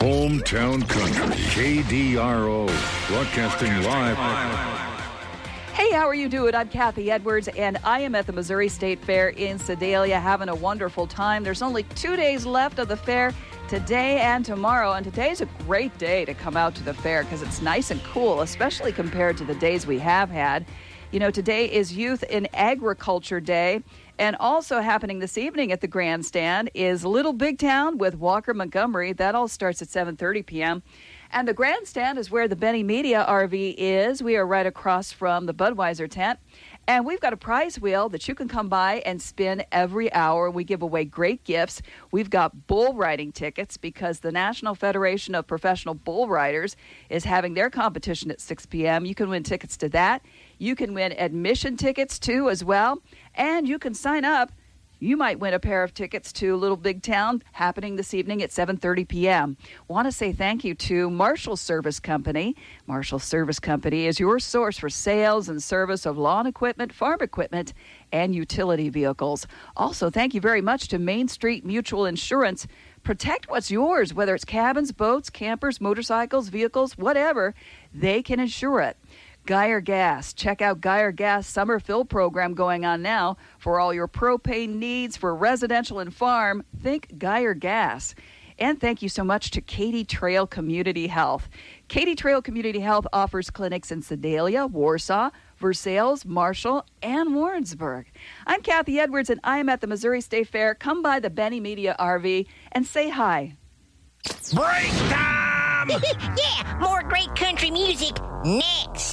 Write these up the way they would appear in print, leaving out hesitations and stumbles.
Hometown Country, KDRO, broadcasting live. Hey, how are you doing? I'm Kathy Edwards, and I am at the Missouri State Fair in Sedalia having a wonderful time. There's only 2 days left of the fair, today and tomorrow, and today's a great day to come out to the fair because it's nice and cool, especially compared to the days we have had. You know, today is Youth in Agriculture Day, and also happening this evening at the grandstand is Little Big Town with Walker Montgomery. That all starts at 7:30 p.m., and the grandstand is where the Benny Media RV is. We are right across from the Budweiser tent. And we've got a prize wheel that you can come by and spin every hour. We give away great gifts. We've got bull riding tickets because the National Federation of Professional Bull Riders is having their competition at 6 p.m. You can win tickets to that. You can win admission tickets, too, as well. And you can sign up. You might win a pair of tickets to Little Big Town happening this evening at 7:30 p.m. Want to say thank you to Marshall Service Company. Marshall Service Company is your source for sales and service of lawn equipment, farm equipment, and utility vehicles. Also, thank you very much to Main Street Mutual Insurance. Protect what's yours, whether it's cabins, boats, campers, motorcycles, vehicles, whatever. They can insure it. Geyer Gas. Check out Geyer Gas summer fill program going on now for all your propane needs for residential and farm. Think Geyer Gas. And thank you so much to Katy Trail Community Health. Katy Trail Community Health offers clinics in Sedalia, Warsaw, Versailles, Marshall, and Warrensburg. I'm Kathy Edwards, and I am at the Missouri State Fair. Come by the Benny Media RV and say hi. Break time! Yeah, more great country music next.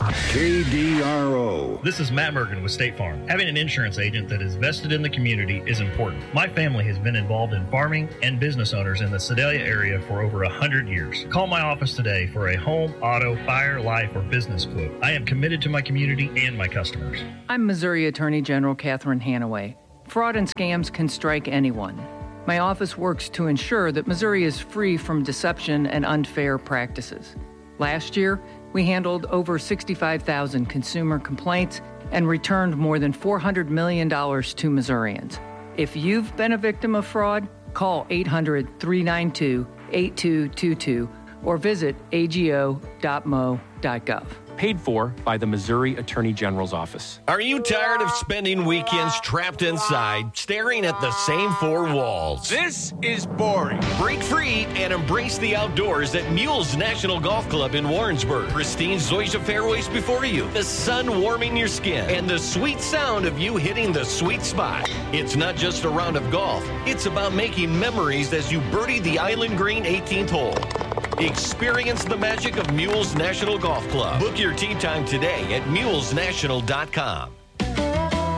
KDRO. This is Matt Mergen with State Farm. Having an insurance agent that is vested in the community is important. My family has been involved in farming and business owners in the Sedalia area for over 100 years. Call my office today for a home, auto, fire, life, or business quote. I am committed to my community and my customers. I'm Missouri Attorney General Catherine Hanaway. Fraud and scams can strike anyone. My office works to ensure that Missouri is free from deception and unfair practices. Last year, we handled over 65,000 consumer complaints and returned more than $400 million to Missourians. If you've been a victim of fraud, call 800-392-8222 or visit ago.mo.gov. Paid for by the Missouri Attorney General's office. Are you tired of spending weekends trapped inside, staring at the same four walls? This is boring. Break free and embrace the outdoors at Mules National Golf Club in Warrensburg. Pristine Zoysia fairways before you, the sun warming your skin, and the sweet sound of you hitting the sweet spot. It's not just a round of golf. It's about making memories as you birdie the Island Green 18th hole. Experience the magic of Mules National Golf Club. Book your tee time today at mulesnational.com.